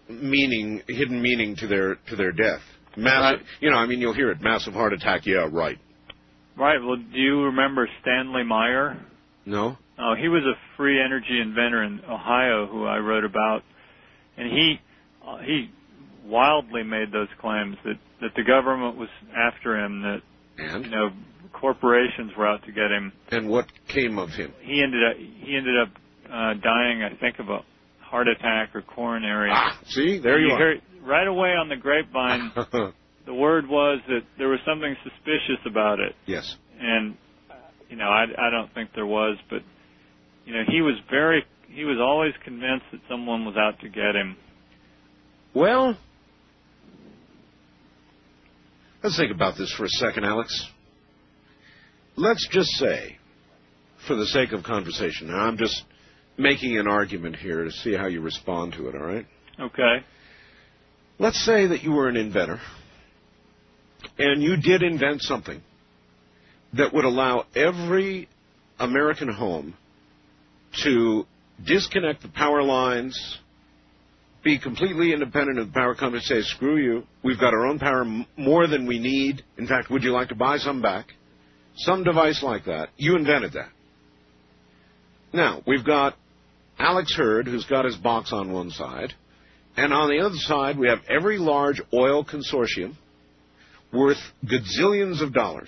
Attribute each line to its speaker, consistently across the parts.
Speaker 1: hidden meaning to their death. Massive, you'll hear it, massive heart attack. Yeah, right.
Speaker 2: Right. Well, do you remember Stanley Meyer?
Speaker 1: No.
Speaker 2: Oh, he was a free energy inventor in Ohio who I wrote about, and he wildly made those claims that the government was after him, that corporations were out to get him.
Speaker 1: And what came of him?
Speaker 2: He ended up dying, I think, of a heart attack or coronary.
Speaker 1: See, there you are.
Speaker 2: Heard, right away on the grapevine, the word was that there was something suspicious about it.
Speaker 1: Yes.
Speaker 2: And I don't think there was, but he was always convinced that someone was out to get him.
Speaker 1: Well, let's think about this for a second, Alex. Let's just say, for the sake of conversation, now I'm just making an argument here to see how you respond to it, all right?
Speaker 2: Okay.
Speaker 1: Let's say that you were an inventor, and you did invent something that would allow every American home to disconnect the power lines, be completely independent of the power company, say, screw you, we've got our own power more than we need. In fact, would you like to buy some back? Some device like that. You invented that. Now, we've got Alex Hurd, who's got his box on one side, and on the other side, we have every large oil consortium worth gazillions of dollars,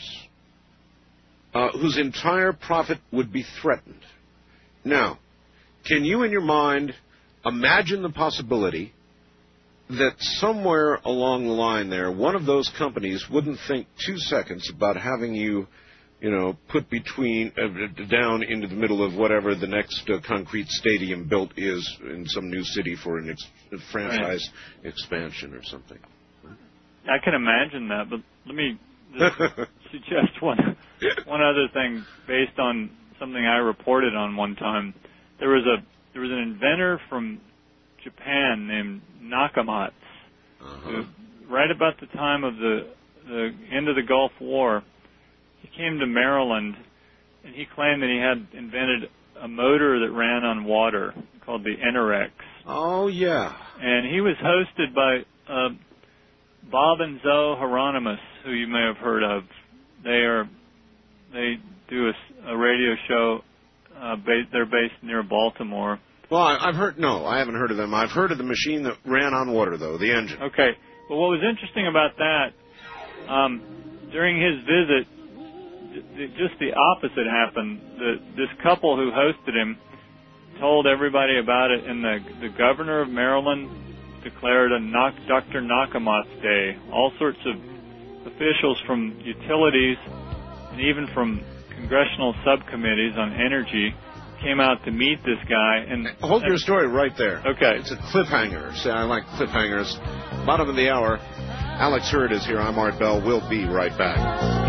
Speaker 1: whose entire profit would be threatened. Now, can you in your mind imagine the possibility that somewhere along the line there, one of those companies wouldn't think 2 seconds about having you, put down into the middle of whatever the next concrete stadium built is in some new city for a franchise expansion or something?
Speaker 2: I can imagine that, but let me just suggest one other thing based on something I reported on one time. There was an inventor from Japan named Nakamatsu, who, right about the time of the end of the Gulf War, he came to Maryland, and he claimed that he had invented a motor that ran on water called the Enerex.
Speaker 1: Oh, yeah.
Speaker 2: And he was hosted by Bob and Zoe Hieronymus, who you may have heard of. They do a radio show. They're based near Baltimore.
Speaker 1: Well, I've heard. No, I haven't heard of them. I've heard of the machine that ran on water, though, the engine.
Speaker 2: Okay. Well, what was interesting about that, during his visit, just the opposite happened. This couple who hosted him told everybody about it, and the governor of Maryland declared a Dr. Nakamatsu Day. All sorts of officials from utilities and even from congressional subcommittees on energy came out to meet this guy. And
Speaker 1: hold your story right there.
Speaker 2: Okay.
Speaker 1: It's a cliffhanger. See, I like cliffhangers. Bottom of the hour. Alex Hurd is here. I'm Art Bell. We'll be right back.